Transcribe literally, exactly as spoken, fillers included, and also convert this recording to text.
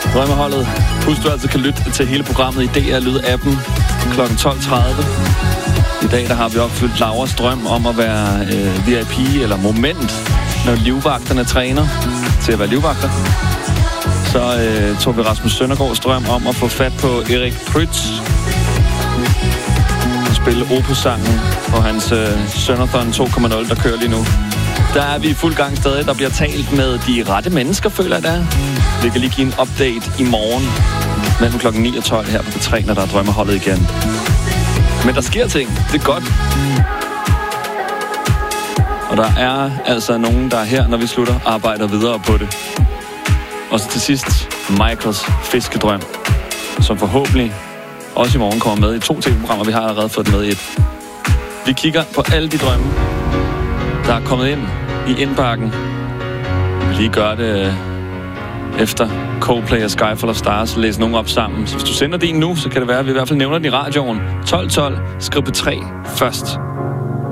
Drømmeholdet. Husk, du altid kan lytte til hele programmet i D R Lyd-appen klokken tolv tredive. I dag der har vi opfyldt Lauras drøm om at være øh, V I P eller moment, når livvagterne træner til at være livvagter. Så øh, tog vi Rasmus Søndergaards drøm om at få fat på Erik Prytz og spille Opus-sangen på hans øh, Sønderthon to komma nul, der kører lige nu. Der er vi i fuld gang stadig. Der bliver talt med de rette mennesker, føler jeg der. Vi kan lige give en update i morgen mellem klokken ni og tolv her på P tre, når der er Drømmeholdet igen. Men der sker ting. Det er godt. Og der er altså nogen, der er her, når vi slutter, arbejder videre på det. Og så til sidst, Michaels fiskedrøm, som forhåbentlig også i morgen kommer med i to tv-programmer. Vi har allerede fået det med i et. Vi kigger på alle de drømme, der er kommet ind i indbakken. Vi vil lige gøre det efter Coldplay og Sky Full of Stars, læse nogen op sammen. Så hvis du sender din nu, så kan det være, at vi i hvert fald nævner den i radioen. tolv tolv, skriv P tre først.